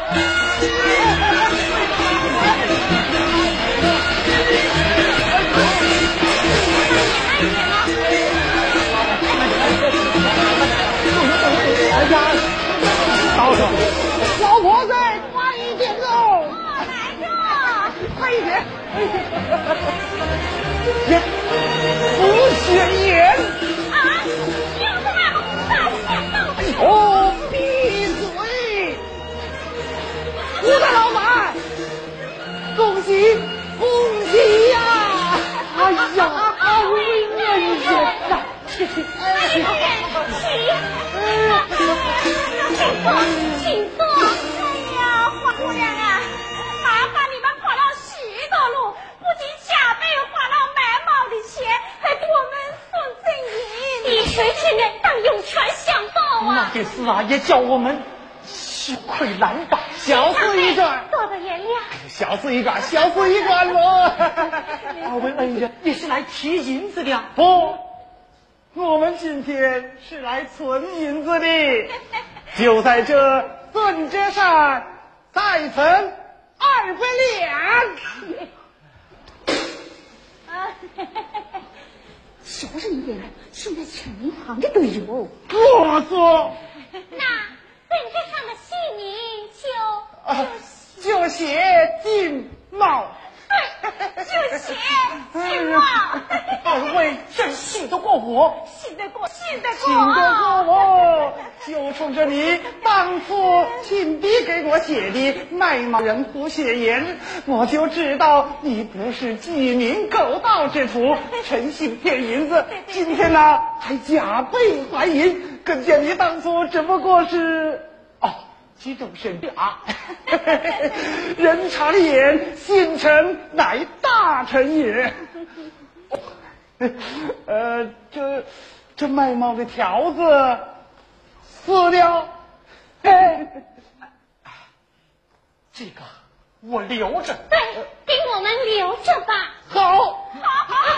老婆，老婆子，快一点哦！ 来着， 快一点！盐，不写盐啊！有什么大想到的？ 哦，闭嘴！吴大老板，恭喜恭喜呀！哎呀，为人呐！ 请坐。哎呀，黄姑娘啊，麻烦你们跑了许多路，不仅加倍花了买毛的钱，还给我们送赠银。滴水之恩，当涌泉相报啊！ 那件事啊，也叫我们羞愧难当，小事一桩。 多多原谅。 小事一桩，小事一桩咯。我们恩人也是来提银子的。不，我们今天是来存银子的。就在这孙家上再存200两。 小声一点，现在全银行的都有。 啰嗦。 那本子上的姓名就写金茂。 对，就写金茂。 二位真信得过我， 信得过我。就冲着你当初亲笔给我写的卖马人不写言，我就知道你不是鸡鸣狗盗之徒，诚心骗银子。今天呢，还加倍还银，可见你当初只不过是激动神啊！人长眼，心诚乃大臣也。这卖帽的条子撕了， 这个我留着。 对，给我们留着吧。 好。